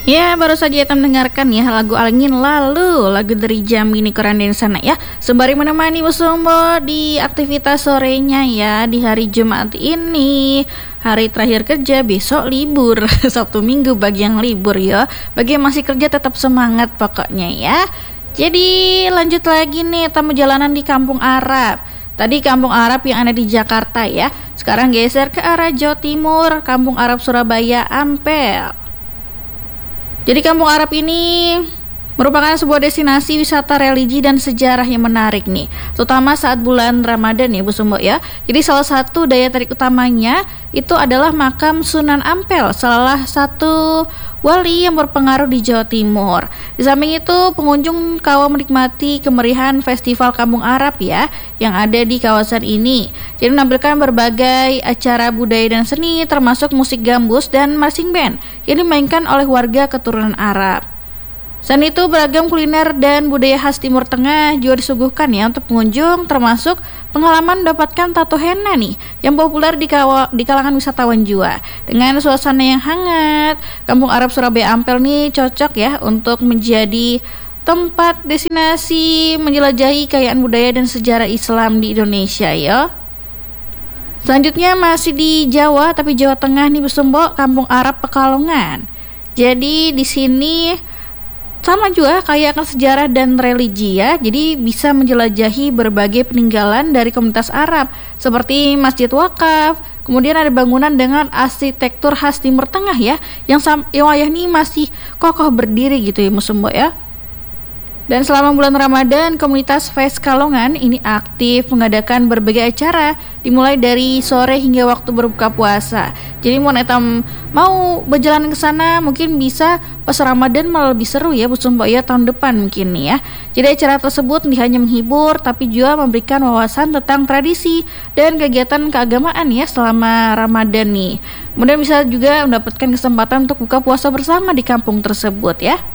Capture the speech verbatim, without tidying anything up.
Ya, baru saja kita mendengarkan ya lagu Angin Lalu, lagu dari Jamini Koranden sana ya. Sembari menemani Busumbo di aktivitas sorenya ya di hari Jumat ini. Hari terakhir kerja, besok libur. Sabtu Minggu bagi yang libur ya. Bagi yang masih kerja tetap semangat pokoknya ya. Jadi lanjut lagi nih tamu jalanan di Kampung Arab. Tadi Kampung Arab yang ada di Jakarta ya. Sekarang geser ke arah Jawa Timur, Kampung Arab Surabaya Ampel. Jadi Kampung Arab ini merupakan sebuah destinasi wisata religi dan sejarah yang menarik nih, terutama saat bulan Ramadan ya Bu Sumbo ya. Jadi salah satu daya tarik utamanya itu adalah makam Sunan Ampel, salah satu wali yang berpengaruh di Jawa Timur. Di samping itu pengunjung kawa menikmati kemeriahan festival Kampung Arab ya yang ada di kawasan ini. Jadi menampilkan berbagai acara budaya dan seni termasuk musik gambus dan marching band yang dimainkan oleh warga keturunan Arab. Selain itu beragam kuliner dan budaya khas Timur Tengah juga disuguhkan ya untuk pengunjung, termasuk pengalaman mendapatkan tato henna nih yang populer di, kawa, di kalangan wisatawan juga. Dengan suasana yang hangat, Kampung Arab Surabaya Ampel nih cocok ya untuk menjadi tempat destinasi menjelajahi kekayaan budaya dan sejarah Islam di Indonesia ya. Selanjutnya masih di Jawa tapi Jawa Tengah nih Bu Sumbo, Kampung Arab Pekalongan. Jadi di sini sama juga kayak sejarah dan religi ya. Jadi bisa menjelajahi berbagai peninggalan dari komunitas Arab seperti Masjid Wakaf. Kemudian ada bangunan dengan arsitektur khas Timur Tengah ya, yang sam- yang wayah ini masih kokoh berdiri gitu ya Musumbo ya. Dan selama bulan Ramadan, komunitas Fes Kalongan ini aktif mengadakan berbagai acara dimulai dari sore hingga waktu berbuka puasa. Jadi mau etam mau berjalan ke sana mungkin bisa pas Ramadan malah lebih seru ya Bu Sumbo ya tahun depan mungkin nih ya. Jadi acara tersebut tidak hanya menghibur tapi juga memberikan wawasan tentang tradisi dan kegiatan keagamaan ya selama Ramadan nih. Kemudian bisa juga mendapatkan kesempatan untuk buka puasa bersama di kampung tersebut ya.